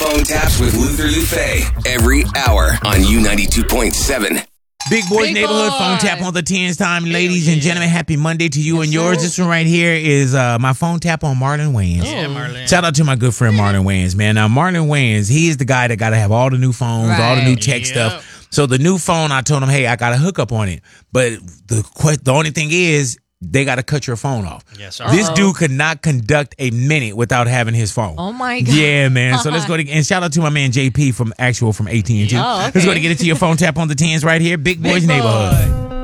Phone Taps with Luther Lufe every hour on U92.7. Big Boys Neighborhood Phone Tap on the 10s time. Ladies and gentlemen, happy Monday to you and yours. This one right here is my phone tap on Marlon Wayans. Yeah, Marlon. Shout out to my good friend Marlon Wayans, man. Now, Marlon Wayans, he is the guy that got to have all the new phones, all the new tech stuff. So the new phone, I told him, hey, I got a hookup on it. But the only thing is, they got to cut your phone off. Yes, sir. This dude could not conduct a minute without having his phone. Oh, my God. Yeah, man. So let's go to, and shout out to my man JP from AT&T. Oh, okay. Let's go to get into your phone tap on the 10s right here. Big Boys Neighborhood.